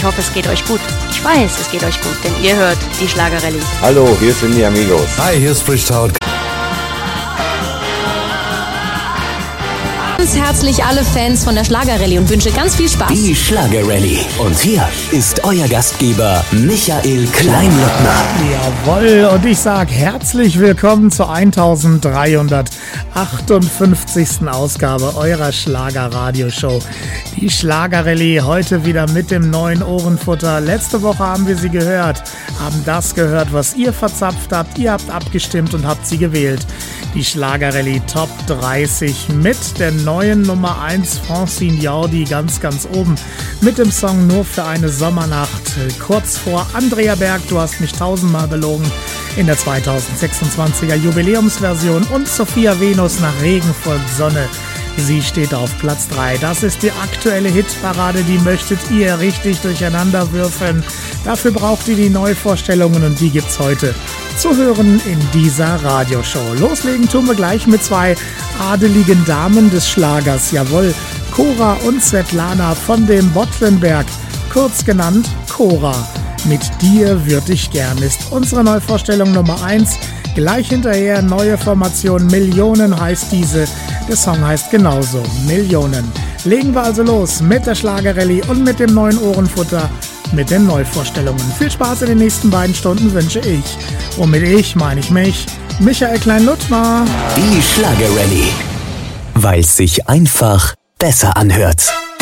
Ich hoffe, es geht euch gut. Ich weiß, es geht euch gut, denn ihr hört die Schlagerrallye. Hallo, hier sind die Amigos. Hi, hier ist Frischtaut. Ganz herzlich alle Fans von der Schlagerrallye und wünsche ganz viel Spaß. Die Schlagerrallye. Und hier ist euer Gastgeber Michael Kleinlottner. Jawohl, und ich sage herzlich willkommen zur 1358. Ausgabe eurer Schlagerradioshow. Die Schlagerrallye heute wieder mit dem neuen Ohrenfutter. Letzte Woche haben wir sie gehört, haben das gehört, was ihr verzapft habt. Ihr habt abgestimmt und habt sie gewählt. Die Schlagerrallye Top 30 mit der neuen Nummer 1 Francine Jordi ganz oben mit dem Song Nur für eine Sommernacht. Kurz vor Andrea Berg, Du hast mich tausendmal belogen in der 2026er Jubiläumsversion und Sophia Venus nach Regen folgt Sonne. Sie steht auf Platz 3. Das ist die aktuelle Hitparade, die möchtet ihr richtig durcheinander würfeln. Dafür braucht ihr die Neuvorstellungen und die gibt's heute zu hören in dieser Radioshow. Loslegen tun wir gleich mit zwei adeligen Damen des Schlagers. Jawohl, Cora und Svetlana von dem Bottlenberg, kurz genannt Cora. Mit dir würd ich gern ist unsere Neuvorstellung Nummer 1. Gleich hinterher neue Formation Millionen heißt diese. Der Song heißt genauso Millionen. Legen wir also los mit der Schlagerrallye und mit dem neuen Ohrenfutter, mit den Neuvorstellungen. Viel Spaß in den nächsten beiden Stunden wünsche ich. Und mit ich meine ich mich, Michael Klein-Luttmer. Die Schlagerrallye. Weil es sich einfach besser anhört.